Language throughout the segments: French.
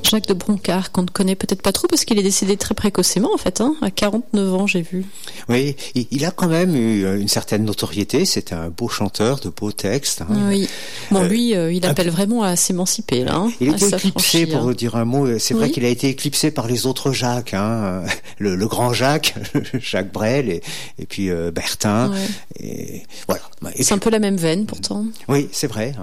Jacques de Broncard, qu'on ne connaît peut-être pas trop parce qu'il est décédé très précocement en fait, à 49 ans j'ai vu. Oui, il a quand même eu une certaine notoriété, c'est un beau chanteur de beaux textes. Oui. Bon, lui, il appelle vraiment à s'émanciper là. Il a été éclipsé, pour dire un mot, c'est vrai qu'il a été éclipsé par les autres Jacques, le grand Jacques, Jacques Brel et puis Bertin. Ouais. Et voilà. C'est un peu la même veine pourtant. Oui, c'est vrai.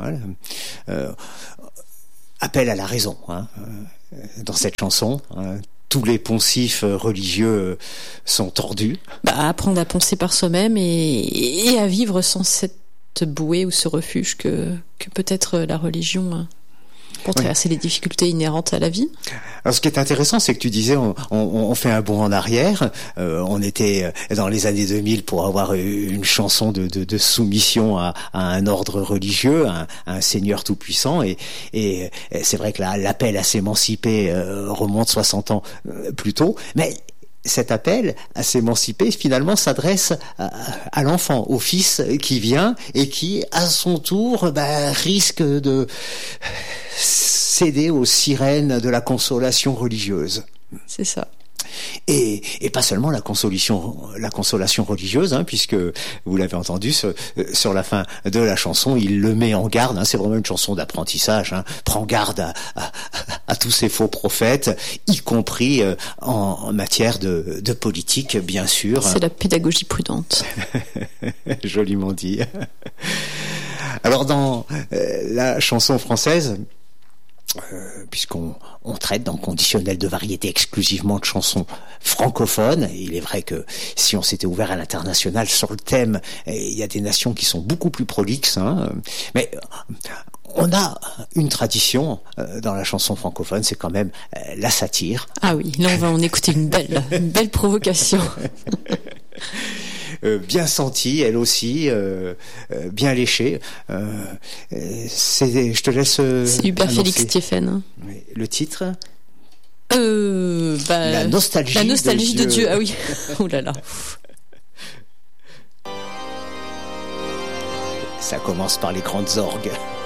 Appel à la raison dans cette chanson. Tous les poncifs religieux sont tordus. Apprendre à penser par soi-même et à vivre sans cette bouée ou ce refuge que peut être la religion pour traverser les difficultés inhérentes à la vie. Alors, ce qui est intéressant, c'est que tu disais, on fait un bond en arrière. On était dans les années 2000 pour avoir une chanson de soumission à un ordre religieux, à un seigneur tout-puissant. Et c'est vrai que l'appel à s'émanciper remonte 60 ans plus tôt. Mais cet appel à s'émanciper, finalement, s'adresse à l'enfant, au fils qui vient et qui, à son tour, risque de céder aux sirènes de la consolation religieuse. C'est ça. Et pas seulement la consolation religieuse, puisque vous l'avez entendu sur la fin de la chanson, il le met en garde. C'est vraiment une chanson d'apprentissage. Prend garde à tous ces faux prophètes, y compris en matière de politique, bien sûr. C'est la pédagogie prudente. Joliment dit. Alors dans la chanson française, puisqu'on traite dans le conditionnel de variété exclusivement de chansons francophones, et il est vrai que si on s'était ouvert à l'international sur le thème, il y a des nations qui sont beaucoup plus prolixes, mais on a une tradition dans la chanson francophone, c'est quand même la satire. Ah oui, là on va en écouter une belle provocation. Bien sentie, elle aussi, bien léchée. Je te laisse. C'est Hubert annoncer. Félix Stéphane. Oui. Le titre La nostalgie de Dieu. Ah oui. Oh là là. Ça commence par les grandes orgues.